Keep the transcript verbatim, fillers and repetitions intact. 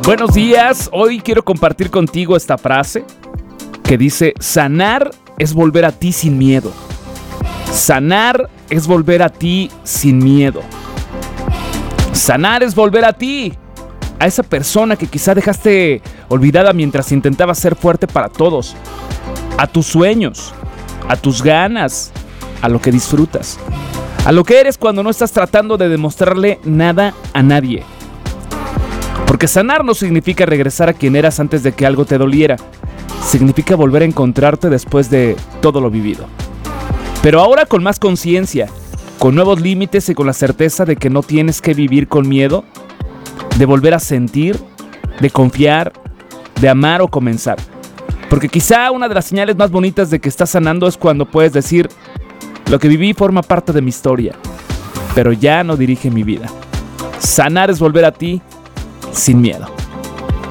Buenos días, hoy quiero compartir contigo esta frase que dice: sanar es volver a ti sin miedo. Sanar es volver a ti sin miedo. Sanar es volver a ti, a esa persona que quizá dejaste olvidada mientras intentabas ser fuerte para todos, a tus sueños, a tus ganas, a lo que disfrutas, a lo que eres cuando no estás tratando de demostrarle nada a nadie. Porque sanar no significa regresar a quien eras antes de que algo te doliera. Significa volver a encontrarte después de todo lo vivido. Pero ahora con más conciencia, con nuevos límites y con la certeza de que no tienes que vivir con miedo, de volver a sentir, de confiar, de amar o comenzar. Porque quizá una de las señales más bonitas de que estás sanando es cuando puedes decir: lo que viví forma parte de mi historia, pero ya no dirige mi vida. Sanar es volver a ti sin miedo.